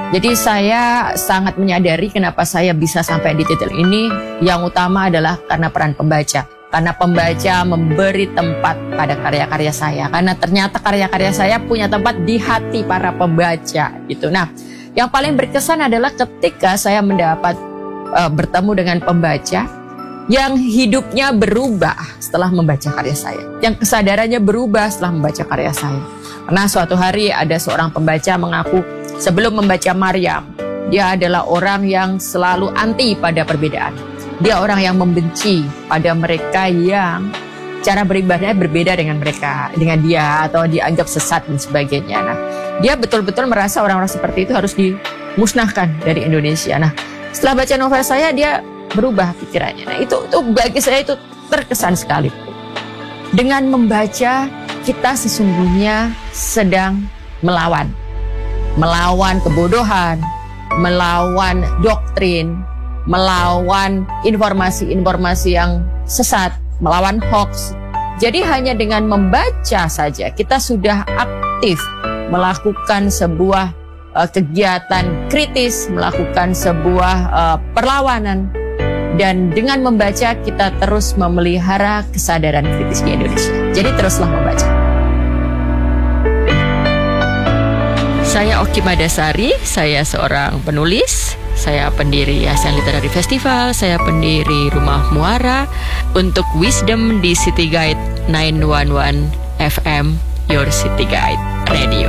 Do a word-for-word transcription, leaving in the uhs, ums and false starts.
Jadi saya sangat menyadari kenapa saya bisa sampai di titik ini. Yang utama adalah karena peran pembaca. Karena pembaca memberi tempat pada karya-karya saya. Karena ternyata karya-karya saya punya tempat di hati para pembaca. Gitu. Nah, yang paling berkesan adalah ketika saya mendapat uh, bertemu dengan pembaca yang hidupnya berubah setelah membaca karya saya. Yang kesadarannya berubah setelah membaca karya saya. Karena suatu hari ada seorang pembaca mengaku sebelum membaca Maryam, dia adalah orang yang selalu anti pada perbedaan. Dia orang yang membenci pada mereka yang cara beribadahnya berbeda dengan mereka, dengan dia, atau dianggap sesat dan sebagainya. Nah, dia betul-betul merasa orang-orang seperti itu harus dimusnahkan dari Indonesia. Nah, setelah baca novel saya, dia berubah pikirannya. Nah, itu, itu bagi saya itu terkesan sekali. Dengan membaca, kita sesungguhnya sedang melawan. Melawan kebodohan, melawan doktrin, melawan informasi-informasi yang sesat, melawan hoax. Jadi hanya dengan membaca saja kita sudah aktif melakukan sebuah uh, kegiatan kritis, melakukan sebuah uh, perlawanan. Dan dengan membaca kita terus memelihara kesadaran kritis di Indonesia. Jadi teruslah membaca. Saya Oki Madasari, saya seorang penulis, saya pendiri Yayasan Literary Festival, saya pendiri Rumah Muara. Untuk Wisdom di City Guide sembilan satu satu F M, Your City Guide Radio.